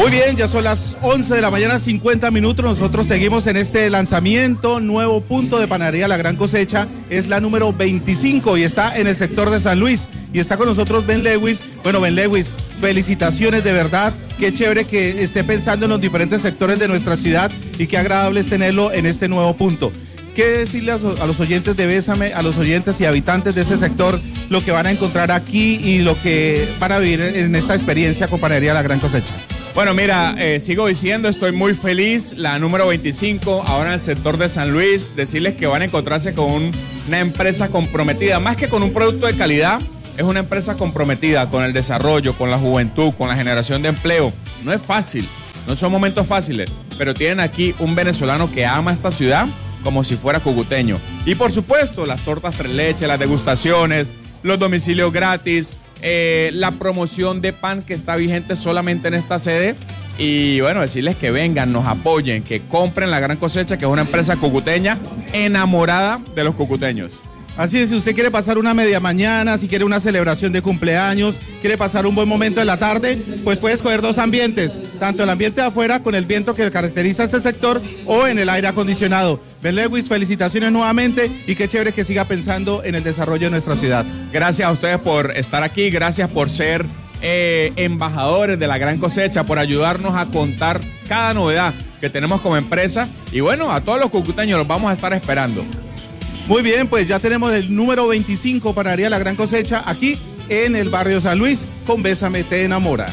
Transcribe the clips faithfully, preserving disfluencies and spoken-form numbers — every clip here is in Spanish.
Muy bien, ya son las once de la mañana, cincuenta minutos. Nosotros seguimos en este lanzamiento, nuevo punto de Panadería La Gran Cosecha. Es la número veinticinco y está en el sector de San Luis. Y está con nosotros Ben Lewis. Bueno, Ben Lewis, felicitaciones de verdad. Qué chévere que esté pensando en los diferentes sectores de nuestra ciudad y qué agradable es tenerlo en este nuevo punto. ¿Qué decirle a, a los oyentes de Bésame, a los oyentes y habitantes de este sector, lo que van a encontrar aquí y lo que van a vivir en esta experiencia con Panadería La Gran Cosecha? Bueno, mira, eh, sigo diciendo, estoy muy feliz, la número veinticinco, ahora en el sector de San Luis, decirles que van a encontrarse con un, una empresa comprometida, más que con un producto de calidad, es una empresa comprometida con el desarrollo, con la juventud, con la generación de empleo. No es fácil, no son momentos fáciles, pero tienen aquí un venezolano que ama esta ciudad como si fuera cucuteño. Y por supuesto, las tortas tres leches, las degustaciones, los domicilios gratis, Eh, la promoción de pan que está vigente solamente en esta sede y bueno, decirles que vengan, nos apoyen, que compren La Gran Cosecha, que es una empresa cucuteña enamorada de los cucuteños. Así es, si usted quiere pasar una media mañana, si quiere una celebración de cumpleaños, quiere pasar un buen momento en la tarde, pues puede escoger dos ambientes, tanto el ambiente de afuera con el viento que caracteriza este sector o en el aire acondicionado. Ben Lewis, felicitaciones nuevamente y qué chévere que siga pensando en el desarrollo de nuestra ciudad. Gracias a ustedes por estar aquí, gracias por ser eh, embajadores de La Gran Cosecha, por ayudarnos a contar cada novedad que tenemos como empresa y bueno, a todos los cucuteños los vamos a estar esperando. Muy bien, pues ya tenemos el número veinticinco Panadería La Gran Cosecha aquí en el barrio San Luis con Bésame te enamora.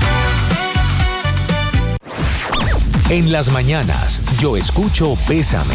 En las mañanas yo escucho Bésame.